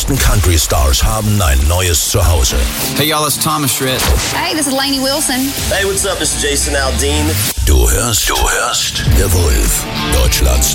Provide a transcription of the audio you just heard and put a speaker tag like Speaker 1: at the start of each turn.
Speaker 1: besten Country-Stars haben ein neues Zuhause.
Speaker 2: Hey y'all, it's Thomas Rhett.
Speaker 3: Hey, this is Lainey Wilson.
Speaker 4: Hey, what's up? It's Jason Aldean.
Speaker 1: Du hörst The Wolf, Deutschlands